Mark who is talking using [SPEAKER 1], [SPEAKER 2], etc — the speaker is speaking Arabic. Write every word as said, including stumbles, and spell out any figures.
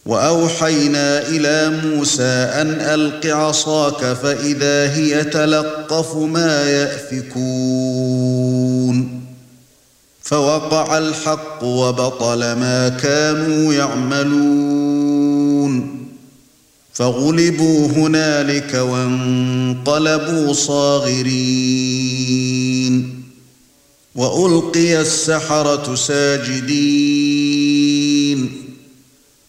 [SPEAKER 1] وأوحينا إلى موسى أن ألق عصاك فإذا هي تلقف ما يأفكون فوقع الحق وبطل ما كانوا يعملون فغلبوا هنالك وانقلبوا صاغرين وألقي السحرة ساجدين